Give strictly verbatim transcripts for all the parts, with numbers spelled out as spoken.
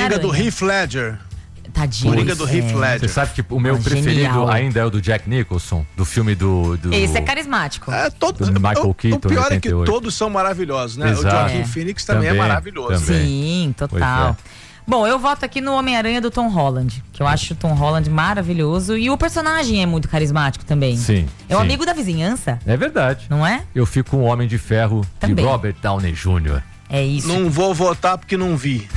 Coringa do Heath Ledger. Tadinho. Coringa do Heath Ledger. Você sabe que o meu Ah, preferido genial. ainda é o do Jack Nicholson, do filme do... do... Esse é carismático. É, todo, Do Michael o, Keaton, o pior é oitenta e oito. que todos são maravilhosos, né? Exato. O Joaquin É. Phoenix também, Também, é maravilhoso. também. Sim, total. Pois Bom, eu voto aqui no Homem-Aranha do Tom Holland, que eu acho o Tom Holland maravilhoso e o personagem é muito carismático também. Sim, É o sim. amigo da vizinhança, É verdade. não é? Eu fico com o Homem de Ferro Também. de Robert Downey Júnior É isso. Não vou votar porque não vi.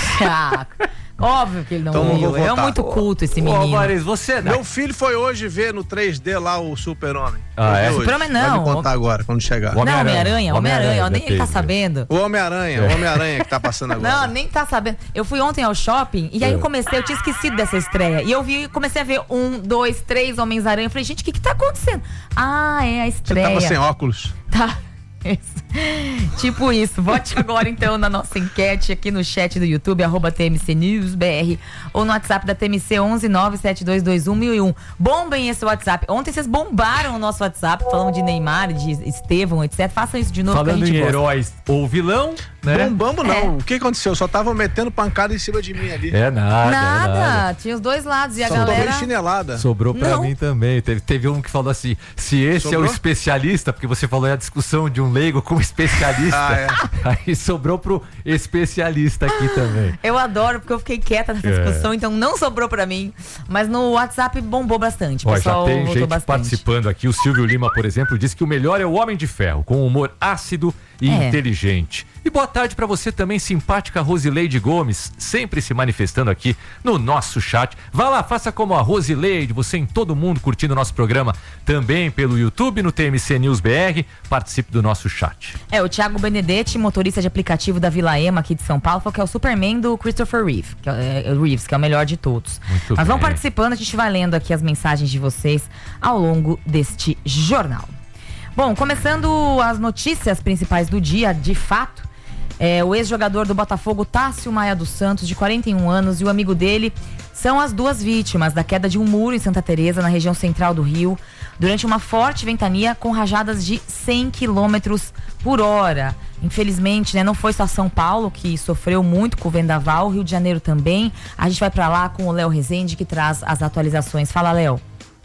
Ah, óbvio que ele não Então não viu. vou É votar. muito culto esse Ô, menino. Maris, você... Meu filho foi hoje ver no três D lá o Super-Homem. Ah, Foi é? hoje. Super-Homem Vai não. me contar agora, quando chegar. O Não, Homem-Aranha, Homem-Aranha, Homem-Aranha, ó, nem ele tá depende. sabendo. O Homem-Aranha, o Homem-Aranha que tá passando agora. Não, nem tá sabendo. Eu fui ontem ao shopping e aí eu comecei, eu tinha esquecido dessa estreia. E eu vi, comecei a ver um, dois, três Homens-Aranha. Eu falei, gente, o que que tá acontecendo? Ah, é a Você estreia. tava sem óculos. Tá. Isso. Tipo isso. Vote agora então na nossa enquete aqui no chat do YouTube, arroba T M C News B R, ou no WhatsApp da T M C onze nove sete dois dois um mil e um. Bombem esse WhatsApp. Ontem vocês bombaram o nosso WhatsApp, falando de Neymar, de Estevão, etcétera. Façam isso de novo. Falando que a gente em gosta. heróis ou vilão, né? Bombamos não. É. O que aconteceu? Só tava metendo pancada em cima de mim ali. É nada, Nada. é nada. Tinha os dois lados e a Só galera. tomei chinelada. Sobrou pra Não. mim também. Teve, teve um que falou assim: se esse Sobrou? é o especialista, porque você falou é a discussão de um leigo com um especialista, Ah, é. aí sobrou pro especialista aqui também. Eu adoro, porque eu fiquei quieta nessa É. discussão, então não sobrou pra mim. Mas no WhatsApp bombou bastante. O Ó, já pessoal tem votou gente bastante. participando aqui. O Silvio Lima, por exemplo, diz que o melhor é o Homem de Ferro, com humor ácido e É. inteligente. E boa tarde pra você também, simpática Rosileide Gomes, sempre se manifestando aqui no nosso chat. Vá lá, faça como a Rosileide, você em todo mundo curtindo o nosso programa, também pelo YouTube, no T M C News B R, participe do nosso chat. É, o Thiago Benedetti, motorista de aplicativo da Vila Ema aqui de São Paulo, falou que é o Superman do Christopher Reeve, que é, é, Reeves, que é o melhor de todos. Muito Mas vamos bem. participando, a gente vai lendo aqui as mensagens de vocês ao longo deste jornal. Bom, começando as notícias principais do dia, de fato, é, o ex-jogador do Botafogo, Tássio Maia dos Santos, de quarenta e um anos, e o amigo dele são as duas vítimas da queda de um muro em Santa Teresa, na região central do Rio, durante uma forte ventania com rajadas de cem quilômetros por hora. Infelizmente, né, não foi só São Paulo que sofreu muito com o vendaval, o Rio de Janeiro também. A gente vai pra lá com o Léo Rezende, que traz as atualizações. Fala, Léo.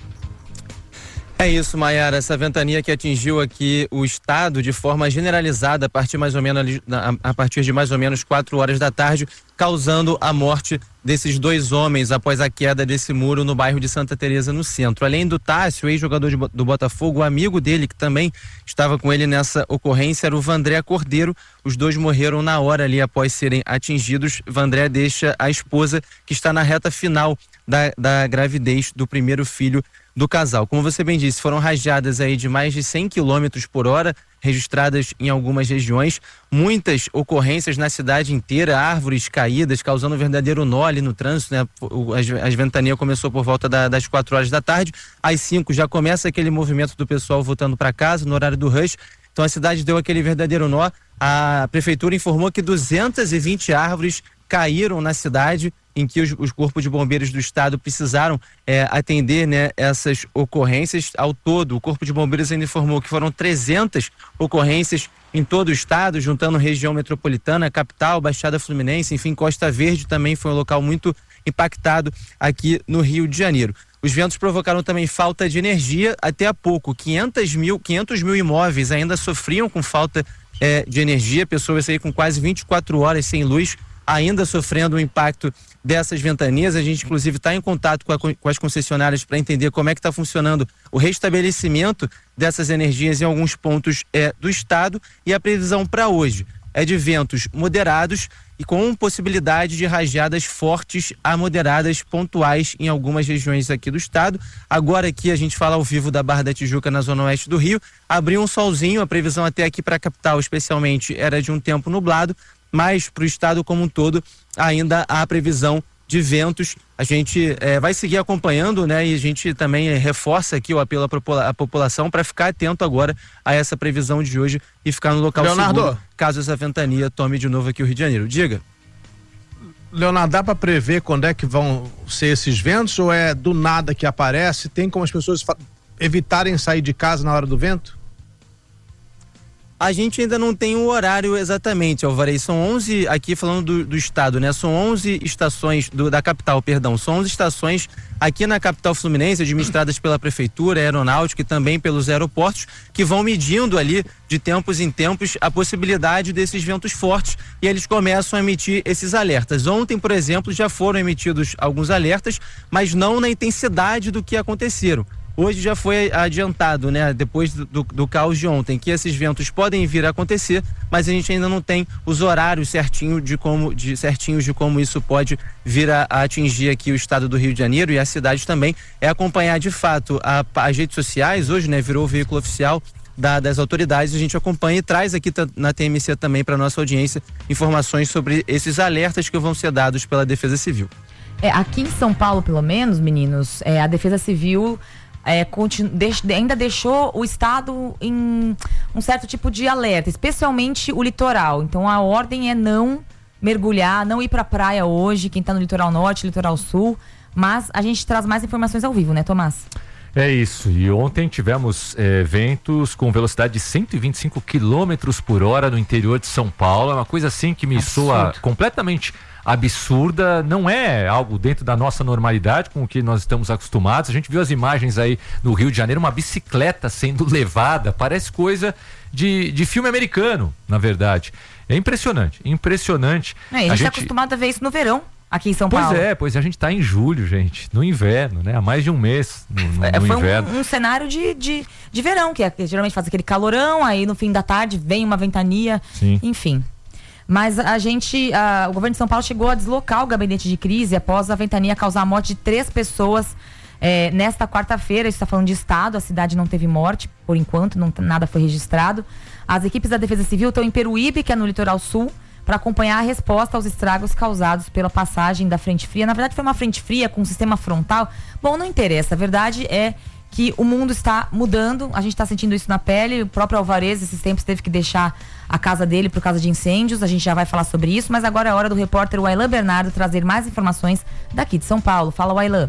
É isso, Maiara, essa ventania que atingiu aqui o estado de forma generalizada a partir, mais ou menos, a partir de mais ou menos quatro horas da tarde, causando a morte desses dois homens após a queda desse muro no bairro de Santa Teresa, no centro. Além do Tássio, ex-jogador de, do Botafogo, o amigo dele que também estava com ele nessa ocorrência era o Vandré Cordeiro. Os dois morreram na hora ali após serem atingidos. Vandré deixa a esposa que está na reta final da, da gravidez do primeiro filho do casal. Como você bem disse, foram rajadas aí de mais de cem quilômetros por hora, registradas em algumas regiões, muitas ocorrências na cidade inteira, árvores caídas, causando um verdadeiro nó ali no trânsito, né? A, a ventania começou por volta da, das quatro horas da tarde, às cinco já começa aquele movimento do pessoal voltando para casa no horário do rush, então a cidade deu aquele verdadeiro nó. A prefeitura informou que duzentas e vinte árvores caíram na cidade, em que os, os corpos de bombeiros do estado precisaram é, atender, né, essas ocorrências. Ao todo, o corpo de bombeiros ainda informou que foram trezentas ocorrências em todo o estado, juntando região metropolitana, capital, Baixada Fluminense, enfim, Costa Verde também foi um local muito impactado aqui no Rio de Janeiro. Os ventos provocaram também falta de energia. Até há pouco, quinhentos mil, quinhentos mil imóveis ainda sofriam com falta é, de energia, pessoas aí com quase vinte e quatro horas sem luz, ainda sofrendo o impacto dessas ventanias. A gente inclusive está em contato com, a, com as concessionárias para entender como é que está funcionando o restabelecimento dessas energias em alguns pontos é, do estado, e a previsão para hoje é de ventos moderados e com possibilidade de rajadas fortes a moderadas pontuais em algumas regiões aqui do estado. Agora aqui a gente fala ao vivo da Barra da Tijuca, na zona oeste do Rio. Abriu um solzinho, a previsão até aqui para a capital especialmente era de um tempo nublado, mas para o estado como um todo ainda há previsão de ventos. A gente eh, vai seguir acompanhando, né? E a gente também eh, reforça aqui o apelo à, popula- à população para ficar atento agora a essa previsão de hoje e ficar no local Leonardo, seguro, caso essa ventania tome de novo aqui o Rio de Janeiro. Diga. Leonardo, dá para prever quando é que vão ser esses ventos, ou é do nada que aparece? Tem como as pessoas fa- evitarem sair de casa na hora do vento? A gente ainda não tem o horário exatamente, Alvarez. São onze, aqui falando do, do estado, né? São onze estações, do, da capital, perdão. São onze estações aqui na capital fluminense, administradas pela prefeitura, aeronáutica e também pelos aeroportos, que vão medindo ali, de tempos em tempos, a possibilidade desses ventos fortes, e eles começam a emitir esses alertas. Ontem, por exemplo, já foram emitidos alguns alertas, mas não na intensidade do que aconteceram. Hoje já foi adiantado, né, depois do, do, do caos de ontem, que esses ventos podem vir a acontecer, mas a gente ainda não tem os horários certinho de como, de, certinhos de como isso pode vir a, a atingir aqui o estado do Rio de Janeiro e a cidade também. É acompanhar de fato a, as redes sociais, hoje, né, virou o veículo oficial da, das autoridades, a gente acompanha e traz aqui na T M C também para nossa audiência informações sobre esses alertas que vão ser dados pela Defesa Civil. É, aqui em São Paulo, pelo menos, meninos, é, a Defesa Civil É, continu, deix, ainda deixou o estado em um certo tipo de alerta, especialmente o litoral. Então a ordem é não mergulhar, não ir pra praia hoje, quem tá no litoral norte, litoral sul, mas a gente traz mais informações ao vivo, né, Tomás? É isso, e ontem tivemos é, ventos com velocidade de cento e vinte e cinco quilômetros por hora no interior de São Paulo. É uma coisa assim que me Absurdo. soa completamente absurda, não é algo dentro da nossa normalidade com o que nós estamos acostumados. A gente viu as imagens aí no Rio de Janeiro, uma bicicleta sendo levada, parece coisa de, de filme americano, na verdade. É impressionante, impressionante. É, a gente está acostumado a ver isso no verão, aqui em São pois Paulo. Pois é, pois a gente está em julho, gente, no inverno, né? Há mais de um mês no, no, é, no foi inverno. Um, um cenário de, de, de verão, que, é, que geralmente faz aquele calorão, aí no fim da tarde vem uma ventania, Sim. enfim. Mas a gente, a, o governo de São Paulo chegou a deslocar o gabinete de crise após a ventania causar a morte de três pessoas é, nesta quarta-feira. Isso está falando de estado, a cidade não teve morte, por enquanto, não, nada foi registrado. As equipes da Defesa Civil estão em Peruíbe, que é no litoral sul, para acompanhar a resposta aos estragos causados pela passagem da frente fria. Na verdade foi uma frente fria com um sistema frontal. Bom, não interessa, a verdade é que o mundo está mudando, a gente está sentindo isso na pele. O próprio Alvarez, esses tempos, teve que deixar a casa dele por causa de incêndios. A gente já vai falar sobre isso, mas agora é hora do repórter Wailan Bernardo trazer mais informações daqui de São Paulo. Fala, Wailan.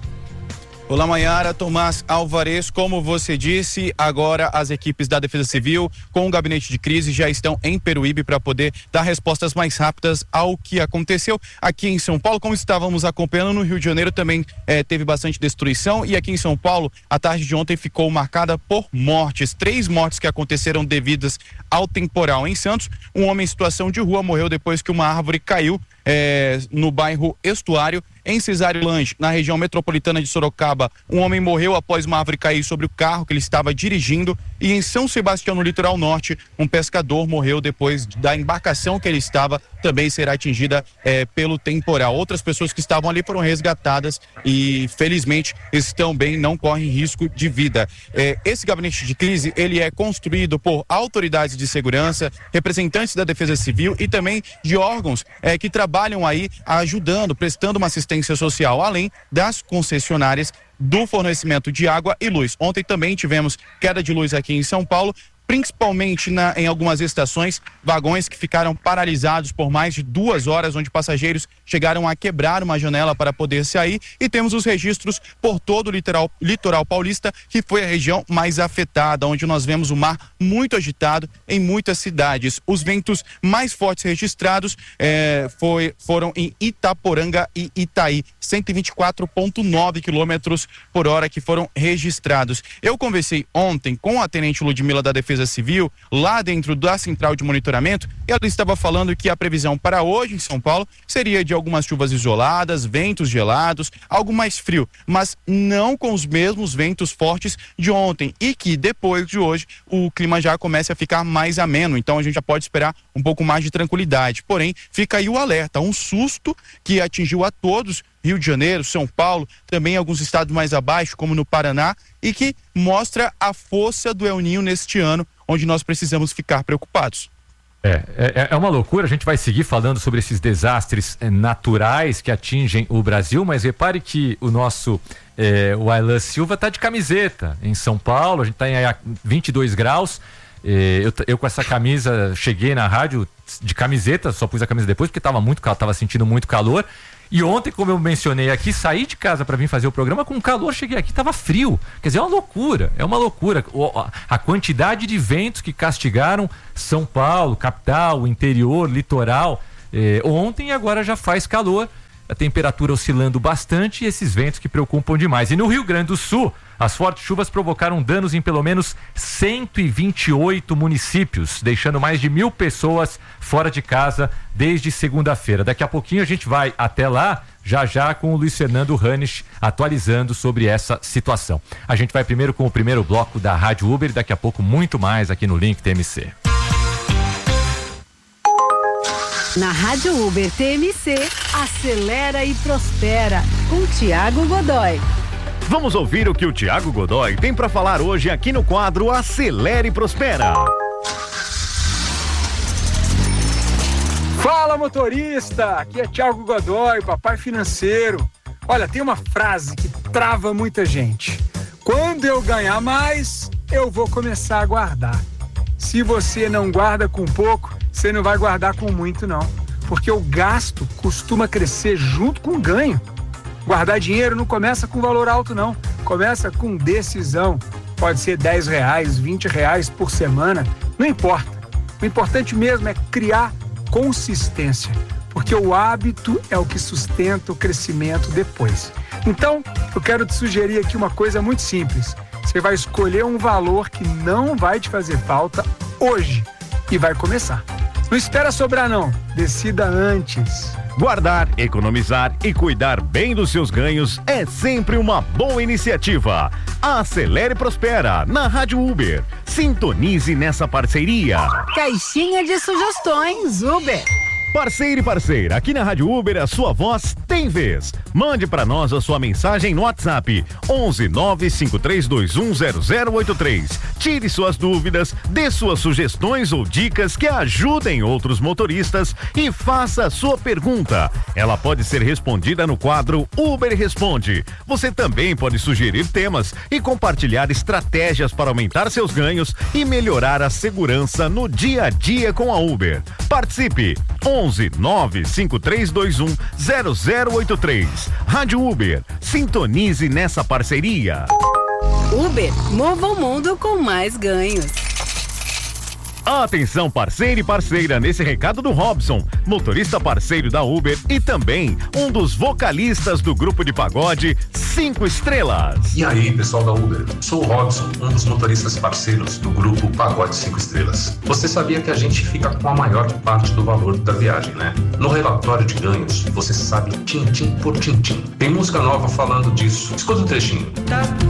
Olá, Maiara, Tomás, Alvarez, como você disse, agora as equipes da Defesa Civil com o gabinete de crise já estão em Peruíbe para poder dar respostas mais rápidas ao que aconteceu aqui em São Paulo. Como estávamos acompanhando, no Rio de Janeiro também eh, teve bastante destruição, e aqui em São Paulo a tarde de ontem ficou marcada por mortes, três mortes que aconteceram devidas ao temporal. Em Santos, um homem em situação de rua morreu depois que uma árvore caiu eh, no bairro Estuário. Em Cesário Lange, na região metropolitana de Sorocaba, um homem morreu após uma árvore cair sobre o carro que ele estava dirigindo. E em São Sebastião, no litoral norte, um pescador morreu depois da embarcação que ele estava também ser atingida eh, pelo temporal. Outras pessoas que estavam ali foram resgatadas e, felizmente, estão bem, não correm risco de vida. Eh, esse gabinete de crise, ele é construído por autoridades de segurança, representantes da Defesa Civil e também de órgãos eh, que trabalham aí ajudando, prestando uma assistência social, além das concessionárias do fornecimento de água e luz. Ontem também tivemos queda de luz aqui em São Paulo, principalmente na, em algumas estações, vagões que ficaram paralisados por mais de duas horas, onde passageiros chegaram a quebrar uma janela para poder sair, e temos os registros por todo o litoral, litoral paulista, que foi a região mais afetada, onde nós vemos o mar muito agitado em muitas cidades. Os ventos mais fortes registrados eh, foi, foram em Itaporanga e Itaí, cento e vinte e quatro vírgula nove quilômetros por hora que foram registrados. Eu conversei ontem com a tenente Ludmila da Defesa Civil, lá dentro da central de monitoramento, e ela estava falando que a previsão para hoje em São Paulo seria de algumas chuvas isoladas, ventos gelados, algo mais frio, mas não com os mesmos ventos fortes de ontem, e que depois de hoje o clima já começa a ficar mais ameno, então a gente já pode esperar um pouco mais de tranquilidade. Porém, fica aí o alerta, um susto que atingiu a todos, Rio de Janeiro, São Paulo, também alguns estados mais abaixo, como no Paraná, e que mostra a força do El Niño neste ano, onde nós precisamos ficar preocupados. É, é, é uma loucura, a gente vai seguir falando sobre esses desastres é, naturais que atingem o Brasil, mas repare que o nosso é, o Wailan Silva está de camiseta em São Paulo, a gente está em vinte e dois graus, é, eu, eu com essa camisa cheguei na rádio de camiseta, só pus a camisa depois porque estava muito, estava sentindo muito calor. E ontem, como eu mencionei aqui, saí de casa para vir fazer o programa com calor, cheguei aqui, tava frio. Quer dizer, é uma loucura, é uma loucura. A quantidade de ventos que castigaram São Paulo, capital, interior, litoral, eh, ontem e agora já faz calor. A temperatura oscilando bastante e esses ventos que preocupam demais. E no Rio Grande do Sul, as fortes chuvas provocaram danos em pelo menos cento e vinte e oito municípios, deixando mais de mil pessoas fora de casa desde segunda-feira. Daqui a pouquinho a gente vai até lá, já já com o Luiz Fernando Ranich atualizando sobre essa situação. A gente vai primeiro com o primeiro bloco da Rádio Uber e daqui a pouco muito mais aqui no Link T M C. Na Rádio Uber T M C, acelera e prospera, com Tiago Godoy. Vamos ouvir o que o Tiago Godoy tem para falar hoje aqui no quadro Acelera e Prospera. Fala, motorista! Aqui é Tiago Godoy, papai financeiro. Olha, tem uma frase que trava muita gente. Quando eu ganhar mais, eu vou começar a guardar. Se você não guarda com pouco, você não vai guardar com muito, não. Porque o gasto costuma crescer junto com o ganho. Guardar dinheiro não começa com valor alto, não. Começa com decisão. Pode ser dez reais, vinte reais por semana. Não importa. O importante mesmo é criar consistência. Porque o hábito é o que sustenta o crescimento depois. Então, eu quero te sugerir aqui uma coisa muito simples. Você vai escolher um valor que não vai te fazer falta hoje e vai começar. Não espera sobrar, não. Decida antes. Guardar, economizar e cuidar bem dos seus ganhos é sempre uma boa iniciativa. Acelere e Prospera na Rádio Uber. Sintonize nessa parceria. Caixinha de sugestões Uber. Parceiro e parceira, aqui na Rádio Uber a sua voz tem vez. Mande para nós a sua mensagem no WhatsApp onze nove cinco três dois um zero zero oito três. Tire suas dúvidas, dê suas sugestões ou dicas que ajudem outros motoristas e faça a sua pergunta. Ela pode ser respondida no quadro Uber Responde. Você também pode sugerir temas e compartilhar estratégias para aumentar seus ganhos e melhorar a segurança no dia a dia com a Uber. Participe! onze nove cinco três dois um zero zero oito três. Rádio Uber, sintonize nessa parceria. Uber, mova o mundo com mais ganhos. Atenção, parceiro e parceira, nesse recado do Robson, motorista parceiro da Uber e também um dos vocalistas do grupo de pagode Cinco Estrelas. E aí, pessoal da Uber? Sou o Robson, um dos motoristas parceiros do grupo Pagode Cinco Estrelas. Você sabia que a gente fica com a maior parte do valor da viagem, né? No relatório de ganhos, você sabe tintim por tintim. Tem música nova falando disso. Escuta um trechinho. Tá.